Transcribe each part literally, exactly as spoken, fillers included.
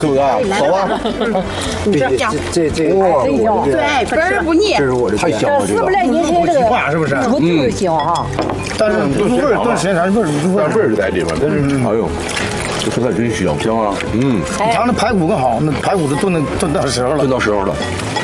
是不是？走吧。 你这这这哇， 对，不是不腻。 这是我的太香了，这个。 是不是年轻这个话是不是？ 不就是香哈？ 但是炖出味儿，炖时间长味儿不但味儿就在里面。但是哎呦，这蔬菜真香，香啊！嗯， 你尝那排骨更好，那排骨都炖的炖到时候了， 炖到时候了。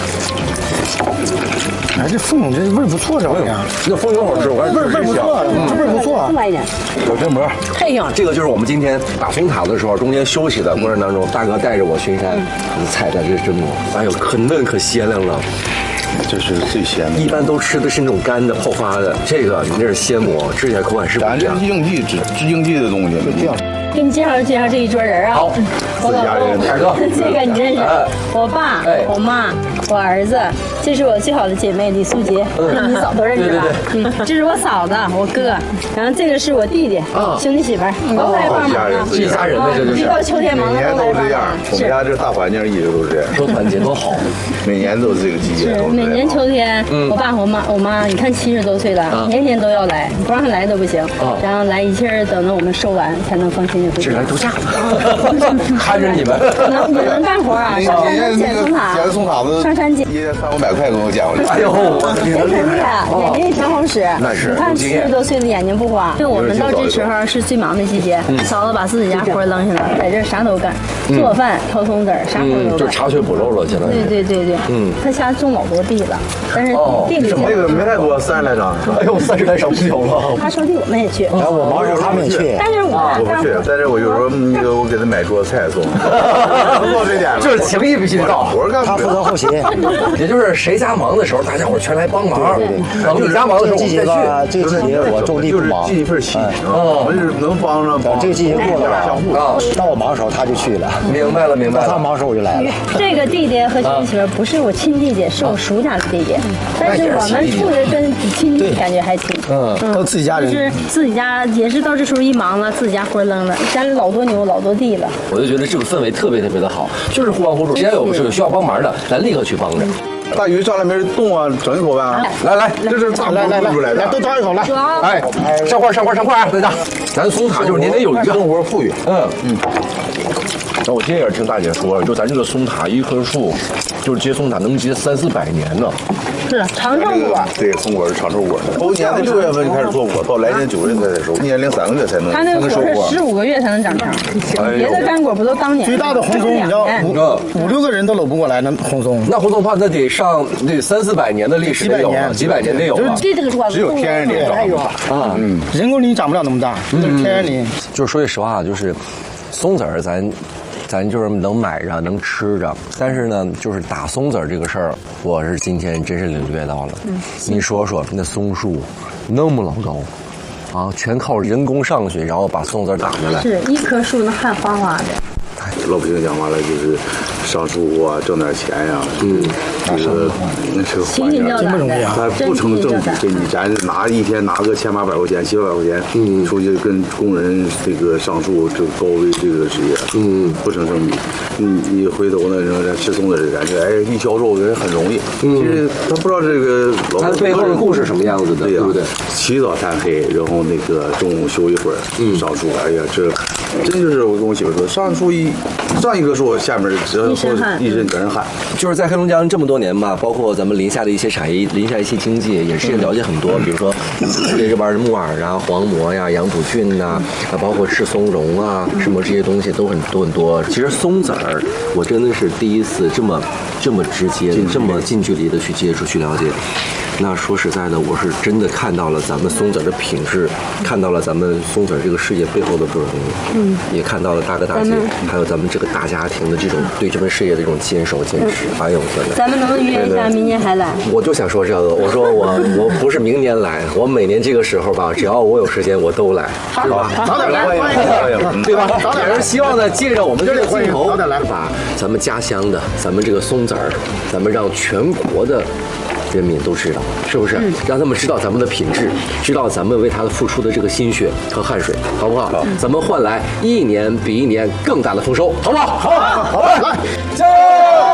哎，这凤总这味儿不错，这玩意儿。 那凤爪好吃，我味儿味儿不错，这味儿不错。 慢一点， 小芥末， 太香了。 这个就是我们今天打松塔的时候，中间休息的过程当中，大哥带着我巡山，菜在这蒸锅，哎呦，可嫩可鲜亮了。 这是最鲜的。 一般都吃的是那种干的、泡发的，这个你这是鲜蘑，吃起来口感是不一样。 咱这是应季吃，是应季的东西。 这样。 给你介绍介绍这一桌人啊。 好， 我老公， 大哥， 这个你认识？我爸、我妈、我儿子，这是我最好的姐妹李素洁，你嫂都认识吧？嗯，这是我嫂子，我哥，然后这个是我弟弟，兄弟媳妇儿，都来帮忙啊。 一家人的这就是。 一到秋天忙每年都这样，我们家这大环境一直都是这样， 多团结多好。 每年都是这个季节。 是每年秋天，我爸我妈我妈，你看七十多岁了，年年都要来，不让来都不行。然后来一气儿，等着我们收完才能放心的回家。 是来度假。看着你们， 能也能干活啊！上山捡松塔， 捡松塔子， 上山捡， 一天三五百块都能捡回来。 哎呦， 真厉害，眼睛一条好使。 那是， 你看七十多岁的眼睛不花。就我们到这时候是最忙的季节，嫂子把自己家活扔下了，在这啥都干，做饭、挑松子，啥活都干。 就查缺补漏了，现在。 对对对对，嗯，他家种老多地了，但是地里那个没太多，三十来张。 哎呦，三十来张不小了。 他收地我们也去， 然后我忙时候他们也去， 但是我我不去，但是我有时候那个我给他买桌子菜送，能做这点吗？ 就是情谊必须到， 活干他负责后勤， 也就是谁家忙的时候，大家伙全来帮忙。等你家忙的时候，我们再去。 这个季节我种地不忙， 尽一份心啊，我们是能帮着。 等这个季节过了相互啊，到我忙的时候他就去了。 明白了，明白了。 他忙的时候我就来了。 这个弟弟和亲媳妇不是我亲弟弟，是我叔家的弟弟，但是我们处的跟亲弟感觉还亲。 嗯，都自己家人。 就是自己家也是到这时候一忙了，自己家活扔了，家里老多牛老多地了。 我就觉得这个氛围特别特别的好，就是互帮互助。谁要有有需要帮忙的，咱立刻去帮着。 大鱼上来没人动啊，整一口呗。 来来， 这是大来来来出来的， 来都倒一口来。 哎，上块上块上块啊，大家，咱松塔就是年年有余， 生活富裕。 嗯嗯。 那我今天也是听大姐说，就咱这个松塔一棵树，就是结松塔能结三四百年呢。 是长寿果， 对，松果是长寿果的。头年的六月份就开始做果，到来年九月份才收，一年零三个月才能它那个果是十五个月才能长成，别的干果不都当年？ 最大的红松，你知道五五六个人都搂不过来，那红松。 那红松怕那得上那三四百年的历史得有了，几百年得有了。 这这个只有天然林长啊，嗯， 人工林长不了那么大，就是天然林。 就是说句实话，就是松子儿咱。咱就是能买着能吃着，但是呢，就是打松子儿这个事儿，我是今天真是领略到了。嗯，你说说那松树那么老高，啊，全靠人工上去，然后把松子儿打下来， 是一棵树能看花花的。 老百姓讲完了就是上树啊，挣点钱呀，嗯，这个那是环境真不容易啊， 他不成正比给你，咱拿一天拿个千八百块钱、七八百块钱，嗯，出去跟工人这个上树，这个高危这个职业，嗯，不成正比。你你回头呢，人吃松子的感觉，哎，一销售人很容易，嗯，其实他不知道这个他背后的故事什么样子的，对不对？ 起早贪黑，然后那个中午休一会儿，嗯，上树，哎呀，这真就是我跟我媳妇说，上树一上一棵树，下面只要说一身全是汗。 就是在黑龙江这么多年吧，包括咱们临下的一些产业、临下一些经济，也是了解很多。比如说这边的木耳啊、黄蘑呀、羊肚菌呐，啊，包括赤松茸啊，什么这些东西都很多很多。其实松子儿，我真的是第一次这么这么直接、这么近距离的去接触、去了解。那说实在的，我是真的看到了咱们松子的品质，看到了咱们松子这个事业背后的不容易，嗯，也看到了大哥大姐，还有咱们这个大家庭的这种对这份事业的这种坚守坚持。哎呦，天哪！ 咱们能不能约一下，明年还来？ 我就想说这个，我说我我不是明年来，我每年这个时候吧，只要我有时间我都来，是吧？ 早点来， 对吧？也是希望呢，借着我们这个镜头， 早点来， 把咱们家乡的，咱们这个松子儿，咱们让全国的人民都知道，是不是？嗯、让他们知道咱们的品质，知道咱们为他付出的这个心血和汗水，好不好？好，咱们换来一年比一年更大的丰收，好不好？ 好，好，来， 加油！